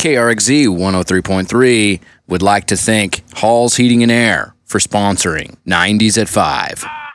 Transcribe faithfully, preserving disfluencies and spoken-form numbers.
K R X Z one oh three point three would like to thank Hall's Heating and Air for sponsoring nineties at five.